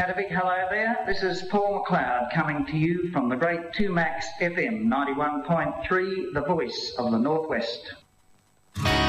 And a big hello there. This is Paul McLeod coming to you from the great 2Max FM 91.3, the voice of the Northwest.